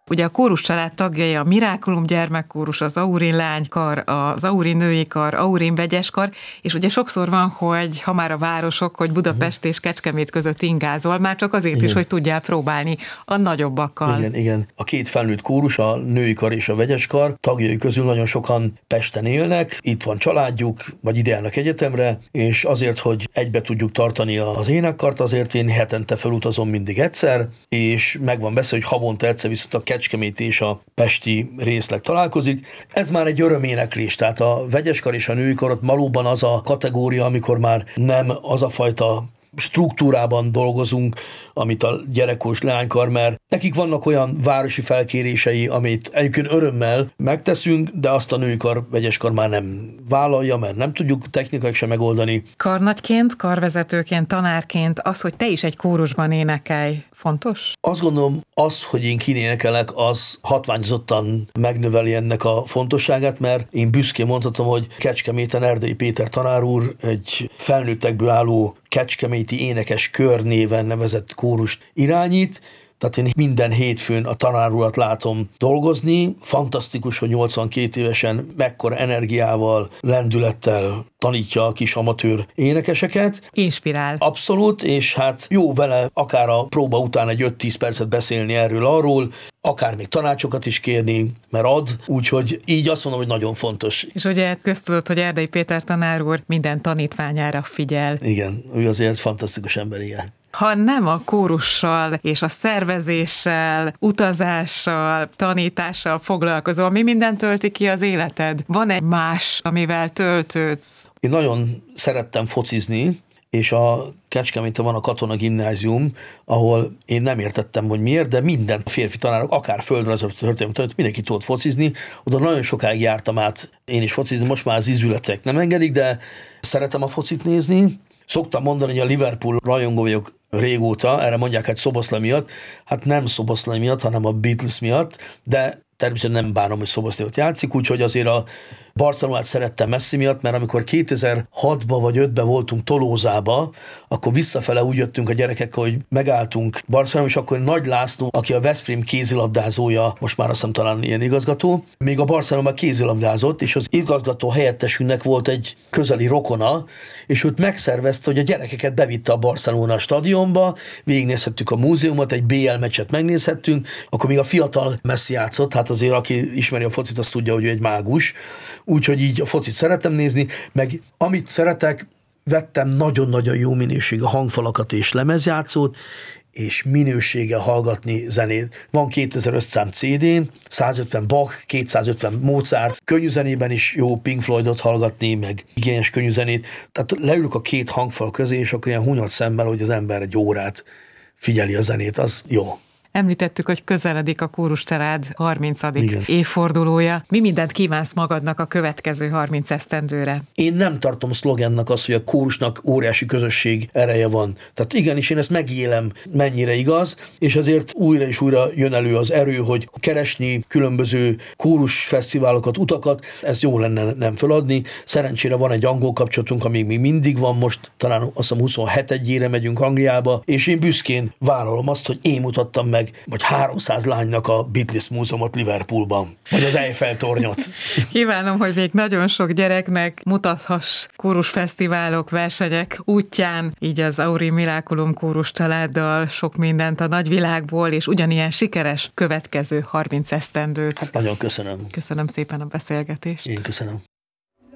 Ugye a kórus család tagjai a Miraculum gyermekkórus, az Aurin lánykar, az Aurin női kar, Aurin vegyes kar, és ugye sokszor van, hogy ha már a városok, hogy Budapest és Kecskemét között ingázol, már csak azért is, hogy tudjál próbálni a nagyobbakkal. Igen. A két felnőtt kórus, a női kar és a vegyes kar tagjai közül nagyon sokan Pesten élnek, itt van családjuk, vagy ide járnak egyetemre, és azért, hogy egybe tudjuk tartani az énekkart, azért én hetente felutazom mindig egyszer, és megvan beszélve, hogy havonta egyszer viszont a kecskeméti és a pesti részleg találkozik. Ez már egy öröméneklés, tehát a vegyeskar és a női kar ott valóban az a kategória, amikor már nem az a fajta struktúrában dolgozunk, amit a gyerekkórus leánykar, mert nekik vannak olyan városi felkérései, amit egyébként örömmel megteszünk, de azt a női kar, vegyes kar már nem vállalja, mert nem tudjuk technikai sem megoldani. Karnagyként, karvezetőként, tanárként az, hogy te is egy kórusban énekelj, fontos? Azt gondolom, az, hogy én kinénekelek, az hatványozottan megnöveli ennek a fontosságát, mert én büszkén mondhatom, hogy Kecskeméten Erdei Péter tanár úr egy felnőttekből álló kecskeméti énekes kör néven nevezett kórust irányít, tehát én minden hétfőn a tanár urat látom dolgozni. Fantasztikus, hogy 82 évesen mekkora energiával, lendülettel tanítja a kis amatőr énekeseket. Inspirál. Abszolút, és hát jó vele akár a próba után egy 5-10 percet beszélni erről-arról, akár még tanácsokat is kérni, mert ad, úgyhogy így azt mondom, hogy nagyon fontos. És ugye köztudott, hogy Erdei Péter tanár úr minden tanítványára figyel. Igen, ő azért fantasztikus ember, igen. Ha nem a kórussal és a szervezéssel, utazással, tanítással foglalkozol, mi minden tölti ki az életed? Van egy más, amivel töltődsz? Én nagyon szerettem focizni, és a Kecskeméten van a Katona Gimnázium, ahol én nem értettem, hogy miért, de minden férfi tanárok, akár földrajzra történelmi, mindenki tudott focizni, oda nagyon sokáig jártam át én is focizni, most már az ízületek nem engedik, de szeretem a focit nézni. Szoktam mondani, hogy a Liverpool rajongó vagyok régóta, erre mondják, hogy Szoboszlai miatt, hát nem Szoboszlai miatt, hanem a Beatles miatt, de természetesen nem bánom, hogy Szoboszlai ott játszik, úgyhogy azért a Barcelonát szerettem Messi miatt, mert amikor 2006-ba vagy 2005-ben voltunk Tolózába, akkor visszafele úgy jöttünk a gyerekekkel, hogy megálltunk Barcelonában, és akkor Nagy László, aki a Veszprém kézilabdázója, most már azt hiszem talán ilyen igazgató, még a Barcelonában kézilabdázott, és az igazgató helyettesünknek volt egy közeli rokona, és őt megszervezte, hogy a gyerekeket bevitte a Barcelona stadionba, végignézhettük a múzeumot, egy BL meccset megnézhettünk, akkor még a fiatal Messi játszott, hát azért aki ismeri a focit, azt tudja, hogy ő egy mágus. Úgyhogy így a focit szeretem nézni, meg amit szeretek, vettem nagyon-nagyon jó minőségű hangfalakat és lemezjátszót, és minőséggel hallgatni zenét. Van 2500 CD, 150 Bach, 250 Mozart, könnyű zenében is jó Pink Floydot hallgatni, meg igényes könnyű zenét. Tehát leülök a két hangfal közé, és akkor ilyen hunyad szemmel, hogy az ember egy órát figyeli a zenét, az jó. Említettük, hogy közeledik a kórus család 30. Igen. évfordulója. Mi mindent kívánsz magadnak a következő 30 esztendőre? Én nem tartom szlogennak azt, hogy a kórusnak óriási közösség ereje van. Tehát igenis, én ezt megélem, mennyire igaz, és azért újra és újra jön elő az erő, hogy keresni különböző kórus fesztiválokat, utakat, ez jó lenne nem feladni. Szerencsére van egy angol kapcsolatunk, ami még mindig van, most talán azt hiszem 27-ére megyünk Angliába, és én büszkén vállalom azt, hogy én mutattam meg vagy 300 lánynak a Beatles múzeumot Liverpoolban, vagy az Eiffel tornyot. Kívánom, hogy még nagyon sok gyereknek mutathass kórusfesztiválok, versenyek útján, így az Aurin Miraculum kórus családdal sok mindent a nagyvilágból, és ugyanilyen sikeres következő 30 esztendőt. Hát nagyon köszönöm. Köszönöm szépen a beszélgetést. Én köszönöm.